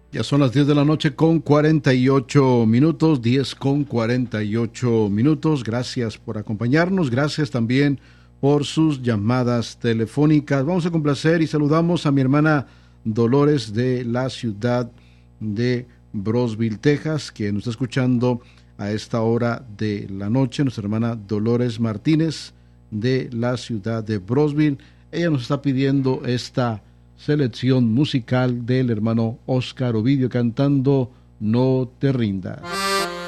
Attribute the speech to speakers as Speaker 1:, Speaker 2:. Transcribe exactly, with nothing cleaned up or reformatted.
Speaker 1: Ya son las diez de la noche con cuarenta y ocho minutos, diez con cuarenta y ocho minutos. Gracias por acompañarnos, gracias también por sus llamadas telefónicas. Vamos a complacer y saludamos a mi hermana Dolores de la ciudad de Brosville, Texas, que nos está escuchando a esta hora de la noche. Nuestra hermana Dolores Martínez de la ciudad de Brosville. Ella nos está pidiendo esta selección musical del hermano Oscar Ovidio cantando No te rindas.